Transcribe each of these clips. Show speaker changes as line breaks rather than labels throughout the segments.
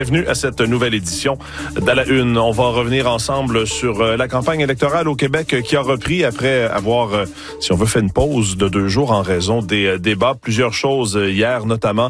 Bienvenue à cette nouvelle édition d'À la Une. On va revenir ensemble sur la campagne électorale au Québec qui a repris après avoir, si on veut, fait une pause de 2 jours en raison des débats. Plusieurs choses hier, notamment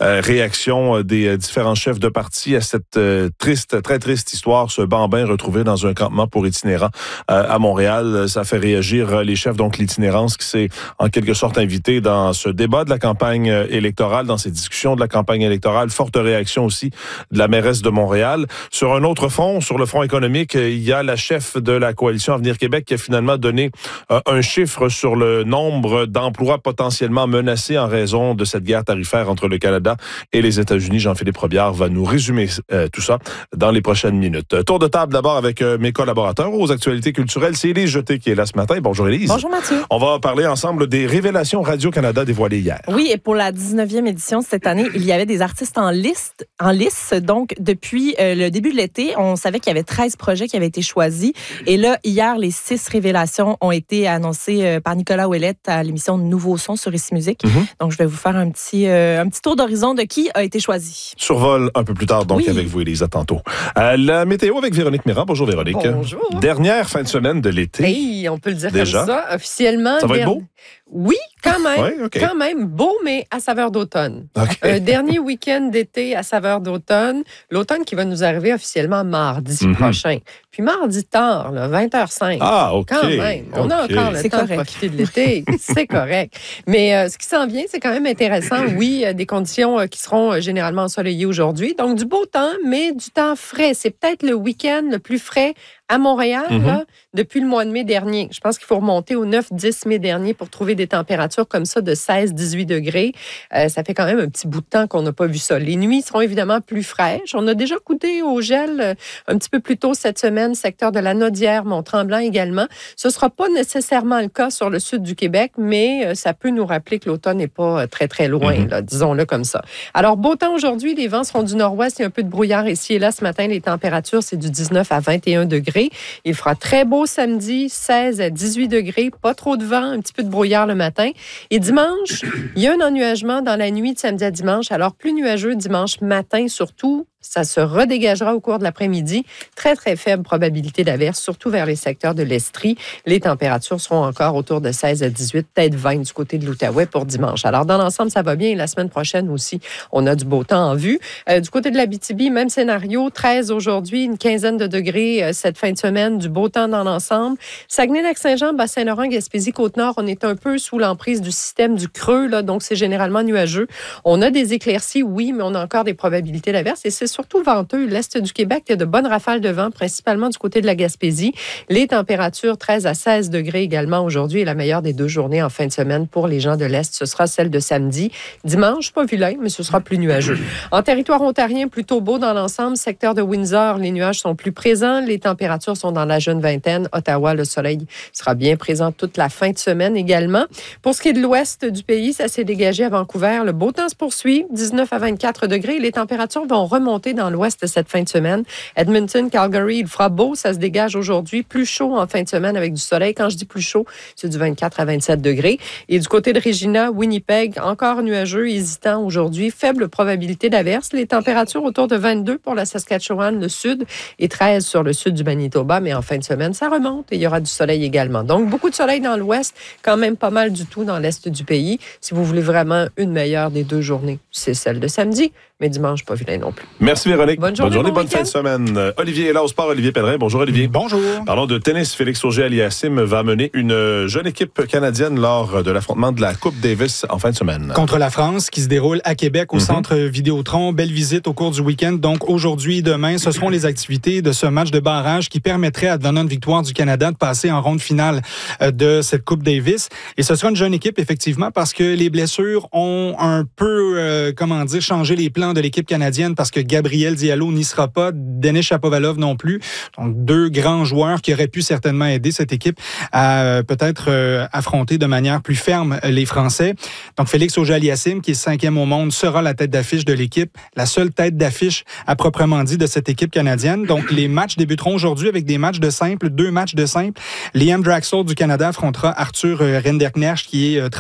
réaction des différents chefs de parti à cette très triste histoire, ce bambin retrouvé dans un campement pour itinérants à Montréal. Ça fait réagir les chefs, donc l'itinérance qui s'est en quelque sorte invité dans ce débat de la campagne électorale, dans ces discussions de la campagne électorale. Forte réaction aussi de la mairesse de Montréal. Sur un autre front, sur le front économique, il y a la chef de la coalition Avenir Québec qui a finalement donné un chiffre sur le nombre d'emplois potentiellement menacés en raison de cette guerre tarifaire entre le Canada et les États-Unis. Jean-Philippe Robillard va nous résumer tout ça dans les prochaines minutes. Tour de table d'abord avec mes collaborateurs aux actualités culturelles. C'est Élise Jeté qui est là ce matin. Bonjour Élise.
Bonjour Mathieu.
On va parler ensemble des révélations Radio-Canada dévoilées hier.
Oui, et pour la 19e édition cette année, il y avait des artistes en lice. Donc, depuis le début de l'été, on savait qu'il y avait 13 projets qui avaient été choisis. Et là, hier, les 6 révélations ont été annoncées par Nicolas Ouellette à l'émission Nouveau Son sur Ici Musique. Donc, je vais vous faire un petit tour d'horizon de qui a été choisi.
Survol un peu plus tard, donc, avec vous, Élise, à tantôt. La météo avec Véronique Méran. Bonjour, Véronique.
Bonjour.
Dernière fin de semaine de l'été.
Hey, on peut le dire
déjà
comme ça, officiellement.
Ça va être beau?
Oui, quand même.
Ouais, okay.
Quand même beau, mais à saveur d'automne.
Okay.
Un dernier week-end d'été à saveur d'automne. L'automne qui va nous arriver officiellement mardi prochain. Puis mardi tard, là, 20h05.
Ah, OK.
Quand même. On a encore le temps de profiter de l'été. C'est correct. Mais ce qui s'en vient, c'est quand même intéressant. Oui, des conditions qui seront généralement ensoleillées aujourd'hui. Donc, du beau temps, mais du temps frais. C'est peut-être le week-end le plus frais à Montréal, là, depuis le mois de mai dernier. Je pense qu'il faut remonter au 9-10 mai dernier pour trouver des températures comme ça de 16-18 degrés. Ça fait quand même un petit bout de temps qu'on n'a pas vu ça. Les nuits seront évidemment plus fraîches. On a déjà goûté au gel un petit peu plus tôt cette semaine, secteur de la Naudière, Mont-Tremblant également. Ce ne sera pas nécessairement le cas sur le sud du Québec, mais ça peut nous rappeler que l'automne n'est pas très loin, là, disons-le comme ça. Alors, beau temps aujourd'hui, les vents seront du nord-ouest. Il y a un peu de brouillard ici et là. Ce matin, les températures, c'est du 19 à 21 degrés. Il fera très beau samedi, 16 à 18 degrés, pas trop de vent, un petit peu de brouillard le matin. Et dimanche, il y a un ennuagement dans la nuit de samedi à dimanche, alors plus nuageux dimanche matin surtout. Ça se redégagera au cours de l'après-midi. Très faible probabilité d'averse, surtout vers les secteurs de l'Estrie. Les températures seront encore autour de 16 à 18, peut-être 20 du côté de l'Outaouais pour dimanche. Alors, dans l'ensemble, ça va bien. Et la semaine prochaine aussi, on a du beau temps en vue. Du côté de l'Abitibi, même scénario. 13 aujourd'hui, une quinzaine de degrés cette fin de semaine. Du beau temps dans l'ensemble. Saguenay-Lac-Saint-Jean, Bas-Saint-Laurent, Gaspésie, Côte-Nord, on est un peu sous l'emprise du système du creux, là, donc c'est généralement nuageux. On a des éclaircies, oui, mais on a encore des probabilités d'averse. Et c'est surtout venteux. L'Est du Québec, il y a de bonnes rafales de vent, principalement du côté de la Gaspésie. Les températures 13 à 16 degrés également aujourd'hui et la meilleure des 2 journées en fin de semaine pour les gens de l'Est, ce sera celle de samedi. Dimanche, pas vilain, mais ce sera plus nuageux. En territoire ontarien, plutôt beau dans l'ensemble. Secteur de Windsor, les nuages sont plus présents. Les températures sont dans la jeune vingtaine. Ottawa, le soleil sera bien présent toute la fin de semaine également. Pour ce qui est de l'Ouest du pays, ça s'est dégagé à Vancouver. Le beau temps se poursuit, 19 à 24 degrés. Les températures vont remonter dans l'ouest cette fin de semaine. Edmonton, Calgary, il fera beau, ça se dégage aujourd'hui. Plus chaud en fin de semaine avec du soleil. Quand je dis plus chaud, c'est du 24 à 27 degrés. Et du côté de Regina, Winnipeg, encore nuageux, hésitant aujourd'hui. Faible probabilité d'averse. Les températures autour de 22 pour la Saskatchewan, le sud, et 13 sur le sud du Manitoba. Mais en fin de semaine, ça remonte et il y aura du soleil également. Donc, beaucoup de soleil dans l'ouest, quand même pas mal du tout dans l'est du pays. Si vous voulez vraiment une meilleure des 2 journées, c'est celle de samedi. Mais dimanche, pas vilain non plus.
Merci Véronique.
Bonne journée,
bonne fin de semaine. Olivier est là au sport. Olivier Pellerin. Bonjour Olivier.
Bonjour.
Parlons de tennis. Félix Auger-Aliassime va mener une jeune équipe canadienne lors de l'affrontement de la Coupe Davis en fin de semaine.
Contre la France, qui se déroule à Québec au Centre Vidéotron. Belle visite au cours du week-end. Donc aujourd'hui et demain, ce seront les activités de ce match de barrage qui permettrait, advenant une victoire du Canada, de passer en ronde finale de cette Coupe Davis. Et ce sera une jeune équipe, effectivement, parce que les blessures ont un peu, changé les plans de l'équipe canadienne parce que Gabriel Diallo n'y sera pas, Denis Shapovalov non plus. Donc, 2 grands joueurs qui auraient pu certainement aider cette équipe à peut-être affronter de manière plus ferme les Français. Donc, Félix Auger-Aliassime, qui est 5e au monde, sera la tête d'affiche de l'équipe, la seule tête d'affiche à proprement dit de cette équipe canadienne. Donc, les matchs débuteront aujourd'hui avec des matchs de simple, 2 matchs de simple. Liam Draxl du Canada affrontera Arthur Rinderknecht, qui est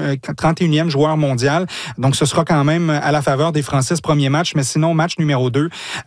31e joueur mondial. Donc, ce sera quand même à la faveur des Français ce premier match, mais sinon, match numéro 2